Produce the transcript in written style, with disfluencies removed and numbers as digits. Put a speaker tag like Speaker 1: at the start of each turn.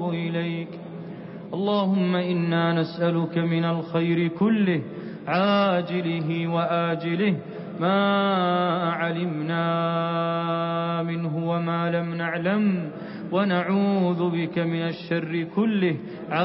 Speaker 1: ونتوب إليك. اللهم إنا نسألك من الخير كله عاجله وآجله ما علمنا منه وما لم نعلم، ونعوذ بك من الشر كله